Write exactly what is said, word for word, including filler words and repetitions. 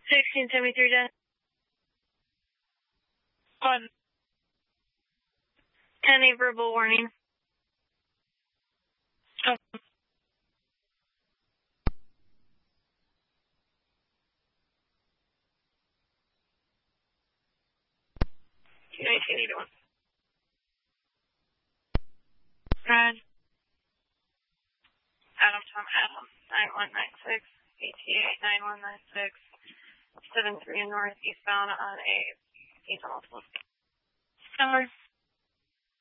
sixteen seventy-three, Jen. One. ten eight verbal warning. Um, nineteen eighty-one. Red. Adam Tom Adam. nine one nine six. E T A nine one nine six. seven three north eastbound on a diesel multiple. Number.